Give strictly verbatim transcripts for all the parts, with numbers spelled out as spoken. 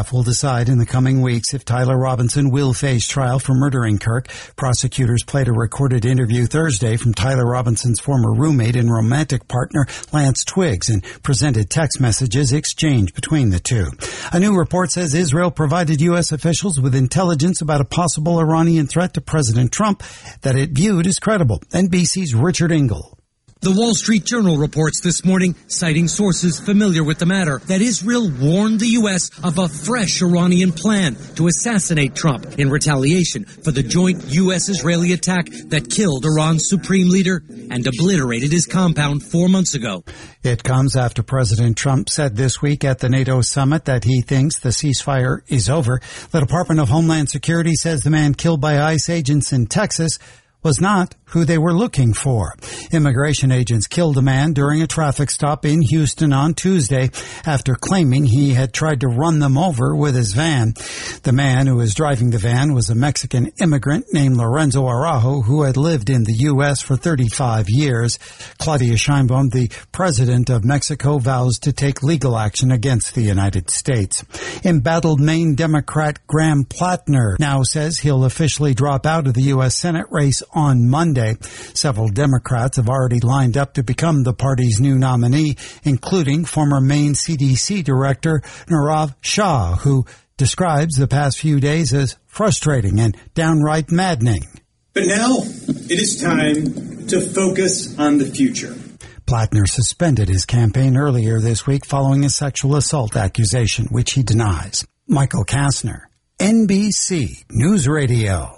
will decide in the coming weeks if Tyler Robinson will face trial for murdering Kirk. Prosecutors played a recorded interview Thursday from Tyler Robinson's former roommate and romantic partner, Lance Twiggs, and presented text messages exchanged between the two. A new report says Israel provided U S officials with intelligence about a possible Iranian threat to President Trump that it viewed as credible. N B C's Richard Engel. The Wall Street Journal reports this morning, citing sources familiar with the matter, that Israel warned the U S of a fresh Iranian plan to assassinate Trump in retaliation for the joint U S-Israeli attack that killed Iran's supreme leader and obliterated his compound four months ago. It comes after President Trump said this week at the NATO summit that he thinks the ceasefire is over. The Department of Homeland Security says the man killed by ICE agents in Texas was not who they were looking for. Immigration agents killed a man during a traffic stop in Houston on Tuesday after claiming he had tried to run them over with his van. The man who was driving the van was a Mexican immigrant named Lorenzo Araujo, who had lived in the U S for thirty-five years. Claudia Sheinbaum, the president of Mexico, vows to take legal action against the United States. Embattled Maine Democrat Graham Plattner now says he'll officially drop out of the U S Senate race on Monday. Several Democrats have already lined up to become the party's new nominee, including former Maine C D C Director Nirav Shah, who describes the past few days as frustrating and downright maddening. But now it is time to focus on the future. Plattner suspended his campaign earlier this week following a sexual assault accusation, which he denies. Michael Kastner, N B C News Radio.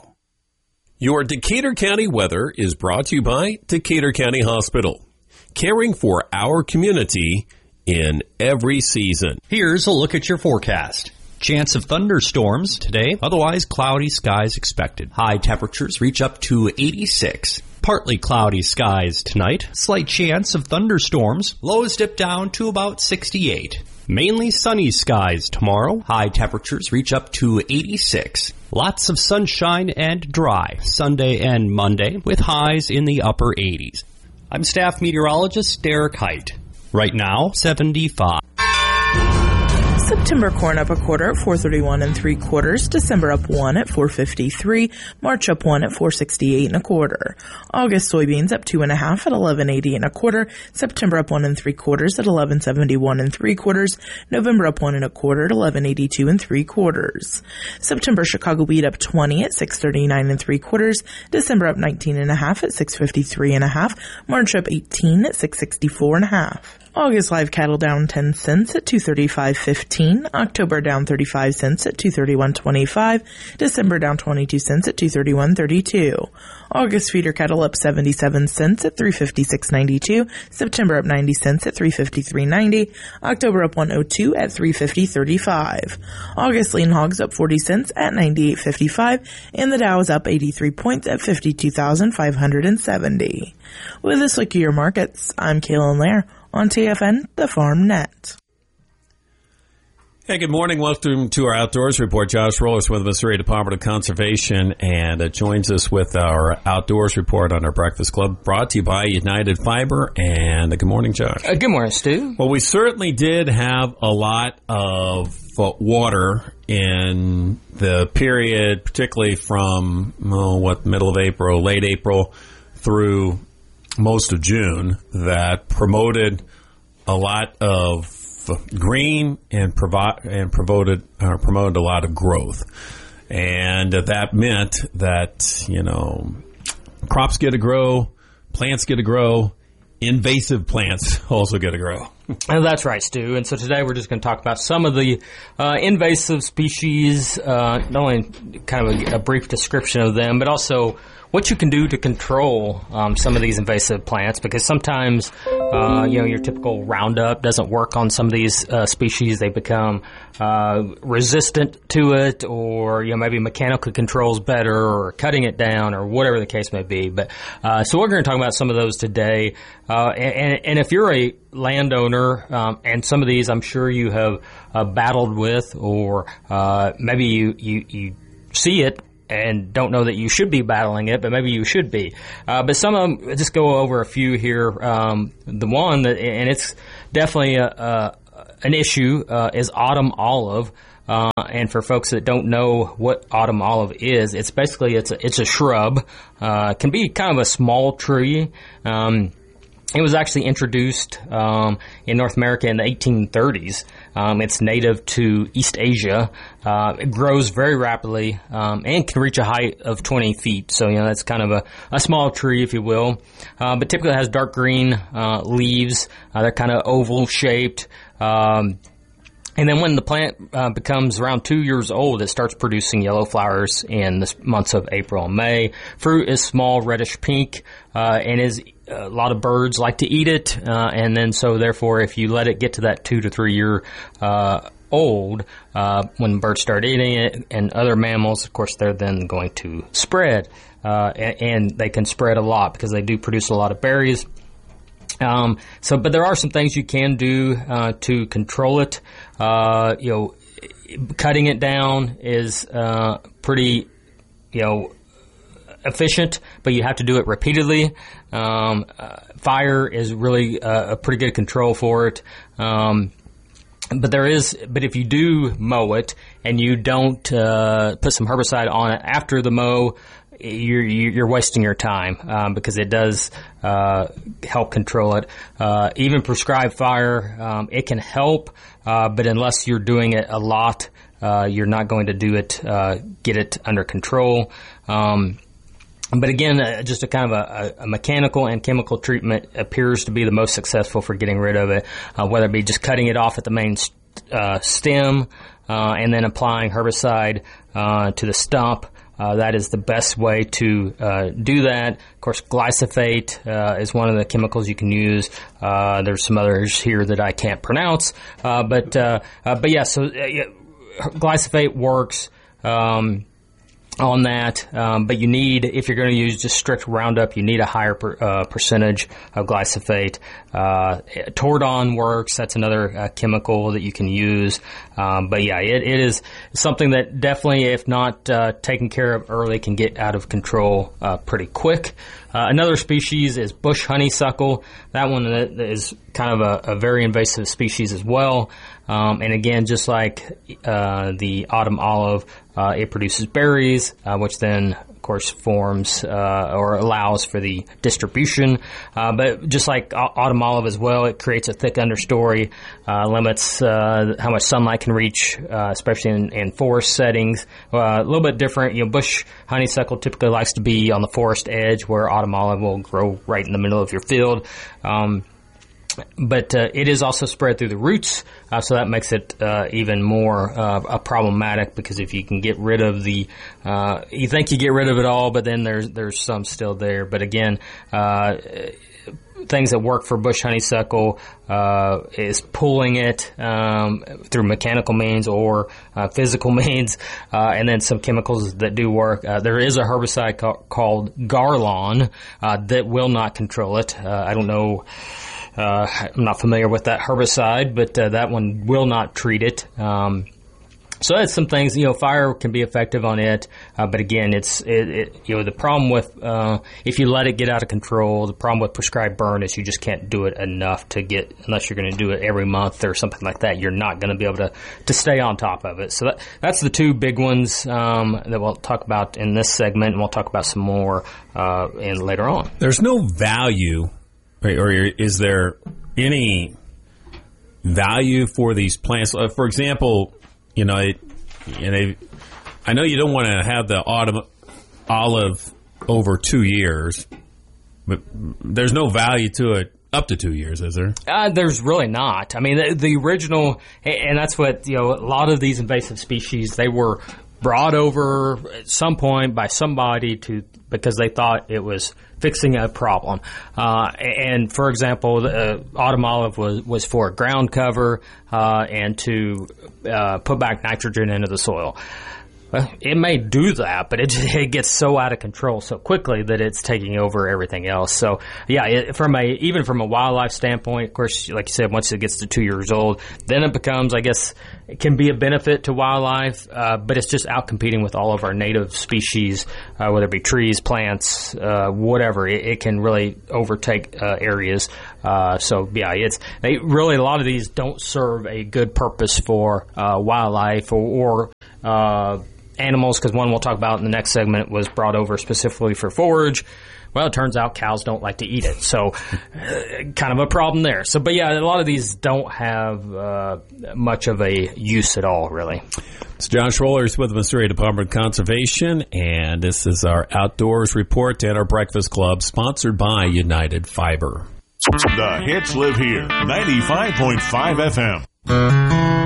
Your Decatur County weather is brought to you by Decatur County Hospital, caring for our community in every season. Here's a look at your forecast. Chance of thunderstorms today, otherwise cloudy skies expected. High temperatures reach up to eighty-six. Partly cloudy skies tonight. Slight chance of thunderstorms. Lows dip down to about sixty-eight. Mainly sunny skies tomorrow. High temperatures reach up to eighty-six. Lots of sunshine and dry Sunday and Monday with highs in the upper eighties. I'm staff meteorologist Derek Height. Right now, seventy-five. September corn up a quarter at four thirty-one and three quarters. December up one at four fifty-three. March up one at four sixty-eight and a quarter. August soybeans up two and a half at eleven eighty and a quarter. September up one and three quarters at eleven seventy-one and three quarters. November up one and a quarter at eleven eighty-two and three quarters. September Chicago wheat up twenty at six thirty-nine and three quarters. December up nineteen and a half at six fifty-three and a half. March up eighteen at six sixty-four and a half. August live cattle down ten cents at two thirty-five fifteen. October down thirty-five cents at two thirty-one twenty-five. December down twenty-two cents at two thirty-one thirty-two. August feeder cattle up seventy-seven cents at three fifty-six ninety-two. September up ninety cents at three fifty-three ninety. October up one oh two at three fifty thirty-five. August lean hogs up forty cents at ninety-eight fifty-five. And the Dow is up eighty-three points at fifty-two thousand five hundred seventy. With this look at your markets, I'm Kaylin Lair on T F N, the Farm Net. Hey, good morning. Welcome to our Outdoors Report. Josh Rollers with the Missouri Department of Conservation and uh, joins us with our Outdoors Report on our Breakfast Club, brought to you by United Fiber. And uh, good morning, Josh. Uh, good morning, Stu. Well, we certainly did have a lot of uh, water in the period, particularly from, oh, what, middle of April, late April through most of June, that promoted a lot of green and provi- and promoted uh, promoted a lot of growth, and that meant that, you know, crops get to grow, plants get to grow, invasive plants also get to grow. Oh, that's right, Stu. And so today we're just going to talk about some of the uh, invasive species, uh, not only kind of a, a brief description of them, but also what you can do to control um, some of these invasive plants, because sometimes, uh, you know, your typical Roundup doesn't work on some of these uh, species. They become uh, resistant to it, or, you know, maybe mechanical controls better, or cutting it down, or whatever the case may be. But uh, so we're going to talk about some of those today. Uh, and, and if you're a landowner, um, and some of these I'm sure you have uh, battled with, or uh, maybe you, you, you see it and don't know that you should be battling it, but maybe you should be. Uh, but some of them, just go over a few here. Um, the one that, and it's definitely a, a, an issue, uh, is autumn olive. Uh, and for folks that don't know what autumn olive is, it's basically it's a, it's a shrub. Uh, can be kind of a small tree. Um, It was actually introduced um, in North America in the eighteen thirties. Um, it's native to East Asia. Uh, it grows very rapidly um, and can reach a height of twenty feet. So, you know, that's kind of a, a small tree, if you will. Uh, but typically it has dark green uh, leaves. Uh, they're kind of oval shaped. Um, And then when the plant uh, becomes around two years old, it starts producing yellow flowers in the months of April and May. Fruit is small, reddish pink, uh, and is a lot of birds like to eat it. Uh, and then so therefore, if you let it get to that two to three year uh, old, uh, when birds start eating it and other mammals, of course, they're then going to spread. Uh, and, and they can spread a lot because they do produce a lot of berries. Um, so, but there are some things you can do, uh, to control it. Uh, you know, cutting it down is, uh, pretty, you know, efficient, but you have to do it repeatedly. Um, uh, fire is really uh, a pretty good control for it. Um, But there is, but if you do mow it and you don't, uh, put some herbicide on it after the mow, you're, you're wasting your time, um, because it does, uh, help control it. Uh, even prescribed fire, um, it can help, uh, but unless you're doing it a lot, uh, you're not going to do it, uh, get it under control. Um, But again, uh, just a kind of a, a mechanical and chemical treatment appears to be the most successful for getting rid of it, uh, whether it be just cutting it off at the main uh, stem uh, and then applying herbicide uh, to the stump. Uh, that is the best way to uh, do that. Of course, glyphosate uh, is one of the chemicals you can use. Uh, there's some others here that I can't pronounce, uh, but uh, uh, but yeah, so uh, glyphosate works. Um, on that, um, but you need, if you're going to use just strict Roundup, you need a higher per, uh, percentage of glyphosate. Uh, Tordon works. That's another uh, chemical that you can use. Um, but yeah, it, it is something that definitely, if not uh, taken care of early, can get out of control uh, pretty quick. Uh, another species is bush honeysuckle. That one is kind of a, a very invasive species as well. Um, and again, just like uh, the autumn olive, uh, it produces berries, uh, which then, of course, forms uh, or allows for the distribution. Uh, but just like autumn olive as well, it creates a thick understory, uh, limits uh, how much sunlight can reach, uh, especially in, in forest settings. Uh, a little bit different. You know, bush honeysuckle typically likes to be on the forest edge, where autumn olive will grow right in the middle of your field. Um, But uh, it is also spread through the roots, uh, so that makes it uh, even more uh, problematic, because if you can get rid of the, uh, you think you get rid of it all, but then there's there's some still there. But again, uh, things that work for bush honeysuckle uh, is pulling it um, through mechanical means or uh, physical means, uh, and then some chemicals that do work. Uh, there is a herbicide ca- called Garlon uh, that will not control it. Uh, I don't know. Uh, I'm not familiar with that herbicide, but uh, that one will not treat it. Um, so that's some things, you know, fire can be effective on it. Uh, but again, it's, it, it, you know, the problem with, uh, if you let it get out of control, the problem with prescribed burn is you just can't do it enough to get, unless you're going to do it every month or something like that, you're not going to be able to, to stay on top of it. So that, that's the two big ones, um, that we'll talk about in this segment, and we'll talk about some more, uh, in later on. There's no value, or is there any value for these plants? Uh, for example, you know, it, you know, I know you don't want to have the autumn olive over two years, but there's no value to it up to two years, is there? Uh, there's really not. I mean, the, the original, and that's what, you know, a lot of these invasive species, they were brought over at some point by somebody to, because they thought it was fixing a problem. Uh, and for example, the uh, autumn olive was, was for ground cover, uh, and to, uh, put back nitrogen into the soil. It may do that, but it, it gets so out of control so quickly that it's taking over everything else. So, yeah, it, from a even from a wildlife standpoint, of course, like you said, once it gets to two years old, then it becomes, I guess, it can be a benefit to wildlife, uh, but it's just out competing with all of our native species, uh, whether it be trees, plants, uh, whatever. It, it can really overtake uh, areas Uh, so yeah, it's they really a lot of these don't serve a good purpose for uh, wildlife or, or uh, animals, because one we'll talk about in the next segment was brought over specifically for forage. Well, it turns out cows don't like to eat it, so uh, kind of a problem there. So, but yeah, a lot of these don't have uh, much of a use at all, really. It's Josh Rollers with the Missouri Department of Conservation, and this is our Outdoors Report and our Breakfast Club, sponsored by United Fiber. The hits live here, ninety-five point five F M.